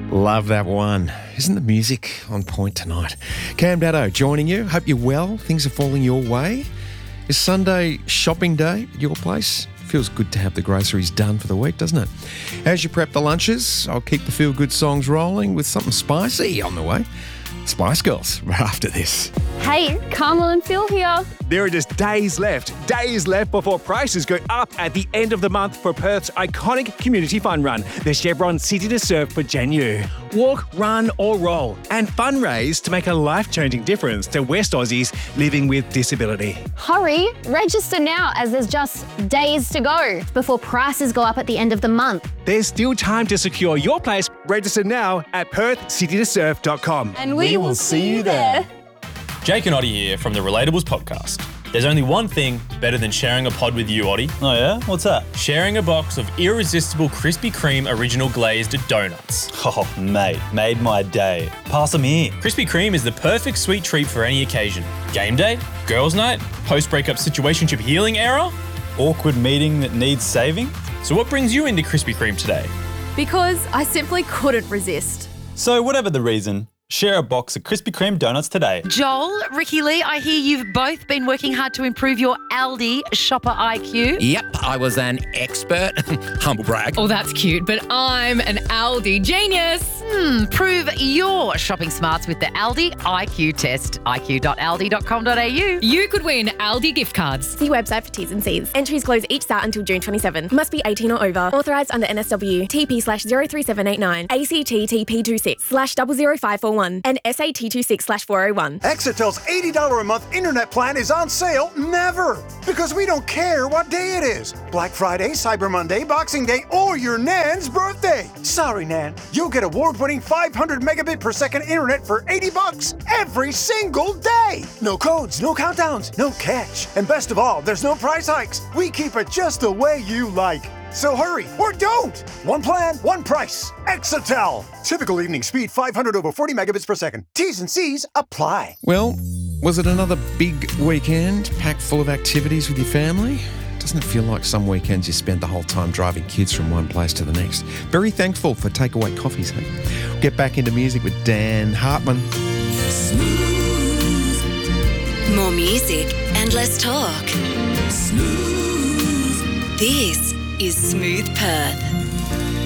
Love that one. Isn't the music on point tonight? Cam Daddo joining you. Hope you're well. Things are falling your way. Is Sunday shopping day at your place? Feels good to have the groceries done for the week, doesn't it? As you prep the lunches, I'll keep the feel-good songs rolling with something spicy on the way. Spice Girls, right after this. Hey, Carmel and Phil here. There are just days left before prices go up at the end of the month for Perth's iconic community fun run, the Chevron City to Surf for Janu. Walk, run or roll and fundraise to make a life-changing difference to West Aussies living with disability. Hurry, register now as there's just days to go before prices go up at the end of the month. There's still time to secure your place. Register now at perthcitytosurf.com. And we will see you there. Jake and Oddie here from the Relatables podcast. There's only one thing better than sharing a pod with you, Oddie. Oh yeah? What's that? Sharing a box of irresistible Krispy Kreme original glazed donuts. Oh, mate, made my day. Pass them here. Krispy Kreme is the perfect sweet treat for any occasion. Game day, girls' night, post-breakup situationship healing era. Awkward meeting that needs saving? So what brings you into Krispy Kreme today? Because I simply couldn't resist. So whatever the reason, share a box of Krispy Kreme donuts today. Joel, Ricky Lee, I hear you've both been working hard to improve your Aldi shopper IQ. Yep, I was an expert. Humble brag. Oh, that's cute, but I'm an Aldi genius. Prove your shopping smarts with the Aldi IQ test. iq.aldi.com.au. You could win Aldi gift cards. See website for T's and C's. Entries close each start until June 27. Must be 18 or over. Authorised under NSW. TP/03789. ACT TP26/00541. And SAT26/401. Exitel's $80 a month internet plan is on sale never. Because we don't care what day it is. Black Friday, Cyber Monday, Boxing Day, or your Nan's birthday. Sorry, Nan. You'll get award-winning 500 megabit per second internet for $80 every single day. No codes, no countdowns, no catch. And best of all, there's no price hikes. We keep it just the way you like. So hurry, or don't! One plan, one price. Exitel. Typical evening speed 500 over 40 megabits per second. T's and C's apply. Well, was it another big weekend packed full of activities with your family? Doesn't it feel like some weekends you spend the whole time driving kids from one place to the next? Very thankful for takeaway coffees, hey? We'll get back into music with Dan Hartman. Smooth. More music and less talk. Smooth. This is Smooth Perth.